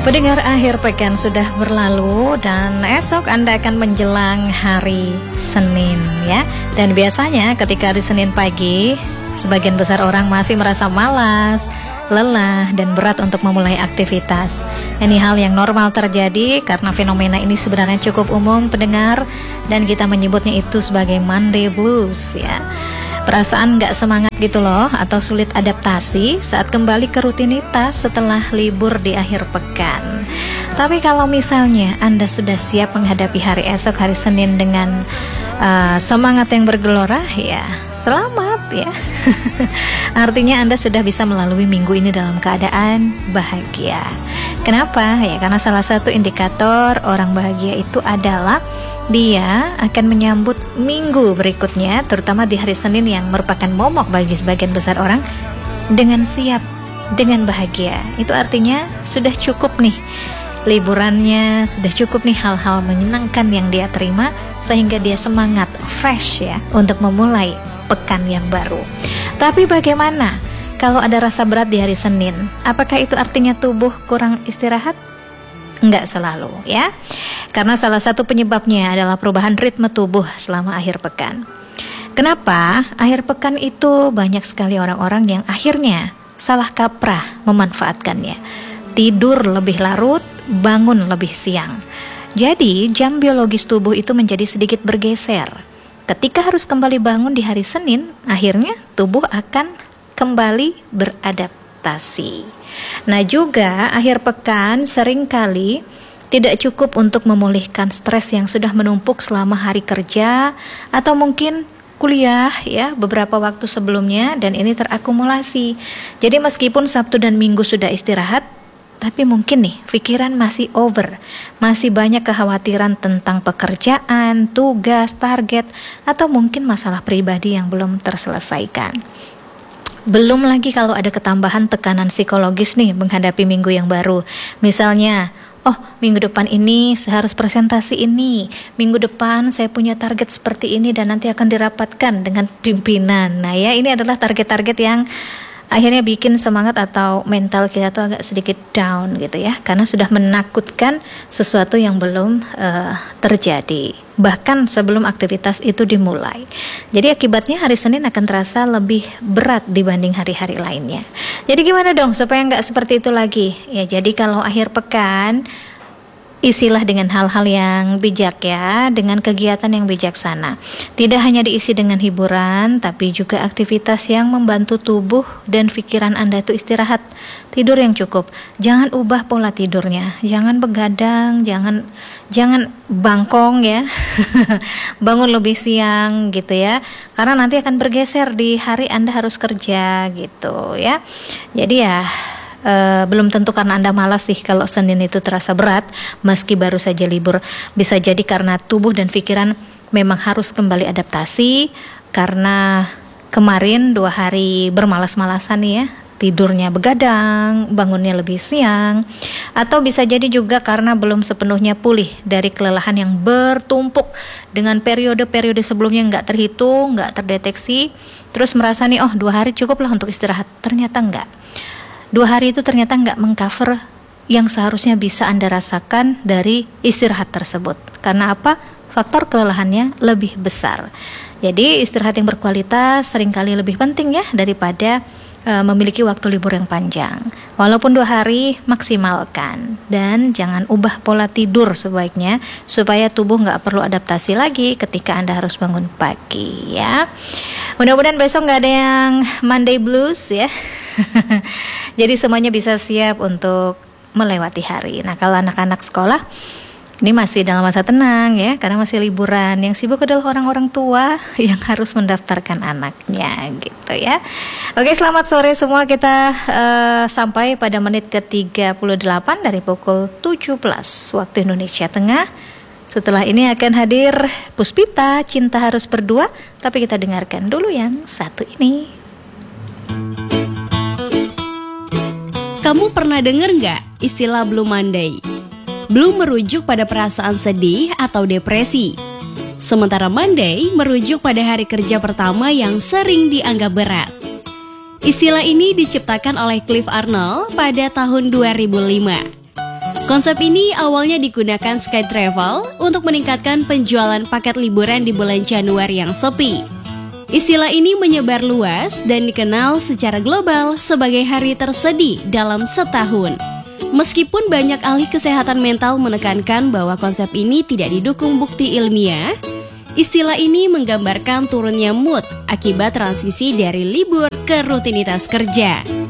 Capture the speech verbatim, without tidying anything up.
Pendengar, akhir pekan sudah berlalu dan esok Anda akan menjelang hari Senin ya. Dan biasanya ketika hari Senin pagi, sebagian besar orang masih merasa malas, lelah, dan berat untuk memulai aktivitas. Ini hal yang normal terjadi karena fenomena ini sebenarnya cukup umum, pendengar, dan kita menyebutnya itu sebagai Monday Blues ya. Perasaan gak semangat gitu loh, atau sulit adaptasi saat kembali ke rutinitas setelah libur di akhir pekan. Tapi kalau misalnya Anda sudah siap menghadapi hari esok, hari Senin dengan uh, semangat yang bergelora, ya selamat ya. Artinya Anda sudah bisa melalui minggu ini dalam keadaan bahagia. Kenapa? Ya karena salah satu indikator orang bahagia itu adalah dia akan menyambut minggu berikutnya, terutama di hari Senin yang merupakan momok bagi sebagian besar orang, dengan siap, dengan bahagia. Itu artinya sudah cukup nih liburannya, sudah cukup nih hal-hal menyenangkan yang dia terima, sehingga dia semangat, fresh ya, untuk memulai pekan yang baru. Tapi bagaimana kalau ada rasa berat di hari Senin? Apakah itu artinya tubuh kurang istirahat? Enggak selalu ya. Karena salah satu penyebabnya adalah perubahan ritme tubuh selama akhir pekan. Kenapa? Akhir pekan itu banyak sekali orang-orang yang akhirnya salah kaprah memanfaatkannya. Tidur lebih larut, bangun lebih siang. Jadi jam biologis tubuh itu menjadi sedikit bergeser. Ketika harus kembali bangun di hari Senin, akhirnya tubuh akan kembali beradaptasi. Nah juga akhir pekan seringkali tidak cukup untuk memulihkan stres yang sudah menumpuk selama hari kerja atau mungkin kuliah ya beberapa waktu sebelumnya, dan ini terakumulasi. Jadi meskipun Sabtu dan Minggu sudah istirahat, tapi mungkin nih pikiran masih over, masih banyak kekhawatiran tentang pekerjaan, tugas, target, atau mungkin masalah pribadi yang belum terselesaikan. Belum lagi kalau ada ketambahan tekanan psikologis nih menghadapi minggu yang baru. Misalnya, oh minggu depan ini saya harus presentasi ini, minggu depan saya punya target seperti ini dan nanti akan dirapatkan dengan pimpinan. Nah ya, ini adalah target-target yang akhirnya bikin semangat atau mental kita tuh agak sedikit down gitu ya, karena sudah menakutkan sesuatu yang belum uh, terjadi bahkan sebelum aktivitas itu dimulai. Jadi akibatnya hari Senin akan terasa lebih berat dibanding hari-hari lainnya. Jadi gimana dong supaya nggak seperti itu lagi? Ya jadi kalau akhir pekan isilah dengan hal-hal yang bijak ya, dengan kegiatan yang bijaksana. Tidak hanya diisi dengan hiburan, tapi juga aktivitas yang membantu tubuh dan pikiran Anda itu istirahat. Tidur yang cukup. Jangan ubah pola tidurnya. Jangan begadang, jangan jangan bangkong ya. Bangun lebih siang gitu ya. Karena nanti akan bergeser di hari Anda harus kerja gitu ya. Jadi ya Uh, belum tentu karena Anda malas sih kalau Senin itu terasa berat meski baru saja libur. Bisa jadi karena tubuh dan pikiran memang harus kembali adaptasi karena kemarin dua hari bermalas-malasan nih ya, tidurnya begadang, bangunnya lebih siang. Atau bisa jadi juga karena belum sepenuhnya pulih dari kelelahan yang bertumpuk dengan periode-periode sebelumnya nggak terhitung, nggak terdeteksi. Terus merasa nih, oh dua hari cukup lah untuk istirahat. Ternyata nggak. Dua hari itu ternyata nggak mengcover yang seharusnya bisa Anda rasakan dari istirahat tersebut. Karena apa? Faktor kelelahannya lebih besar. Jadi istirahat yang berkualitas seringkali lebih penting ya daripada uh, memiliki waktu libur yang panjang. Walaupun dua hari, maksimalkan. Dan jangan ubah pola tidur sebaiknya supaya tubuh nggak perlu adaptasi lagi ketika Anda harus bangun pagi ya. Mudah-mudahan besok nggak ada yang Monday Blues ya. Jadi semuanya bisa siap untuk melewati hari. Nah kalau anak-anak sekolah ini masih dalam masa tenang ya, karena masih liburan. Yang sibuk adalah orang-orang tua yang harus mendaftarkan anaknya gitu ya. Oke, selamat sore semua. Kita uh, sampai pada menit ke tiga puluh delapan dari pukul tujuh belas waktu Indonesia Tengah. Setelah ini akan hadir Puspita, Cinta Harus Berdua. Tapi kita dengarkan dulu yang satu ini. Kamu pernah dengar nggak istilah Blue Monday? Blue merujuk pada perasaan sedih atau depresi. Sementara Monday merujuk pada hari kerja pertama yang sering dianggap berat. Istilah ini diciptakan oleh Cliff Arnold pada tahun dua ribu lima. Konsep ini awalnya digunakan Sky Travel untuk meningkatkan penjualan paket liburan di bulan Januari yang sepi. Istilah ini menyebar luas dan dikenal secara global sebagai hari tersedih dalam setahun. Meskipun banyak ahli kesehatan mental menekankan bahwa konsep ini tidak didukung bukti ilmiah, istilah ini menggambarkan turunnya mood akibat transisi dari libur ke rutinitas kerja.